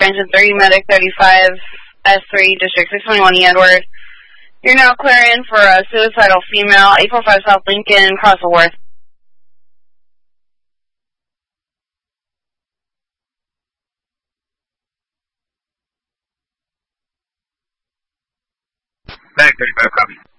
Engine 3, Medic 35, S3, District 621 E. Edward. You're now clearing for a suicidal female, 845 South Lincoln, Crossworth. Medic 35, copy.